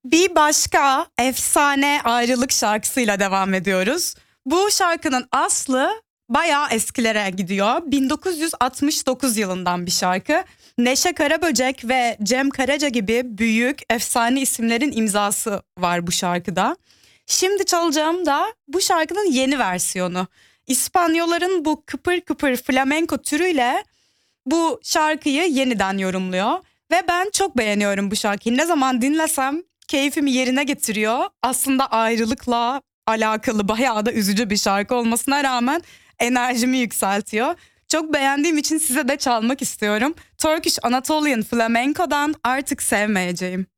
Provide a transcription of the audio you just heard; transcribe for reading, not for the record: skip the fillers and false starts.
Bir başka efsane ayrılık şarkısıyla devam ediyoruz. Bu şarkının aslı bayağı eskilere gidiyor. 1969 yılından bir şarkı. Neşe Karaböcek ve Cem Karaca gibi büyük efsane isimlerin imzası var bu şarkıda. Şimdi çalacağım da bu şarkının yeni versiyonu. İspanyolların bu kıpır kıpır flamenko türüyle bu şarkıyı yeniden yorumluyor. Ve ben çok beğeniyorum bu şarkıyı. Ne zaman dinlesem keyfimi yerine getiriyor. Aslında ayrılıkla alakalı bayağı da üzücü bir şarkı olmasına rağmen enerjimi yükseltiyor. Çok beğendiğim için size de çalmak istiyorum. Turkish Anatolian Flamenco'dan Artık Sevmeyeceğim.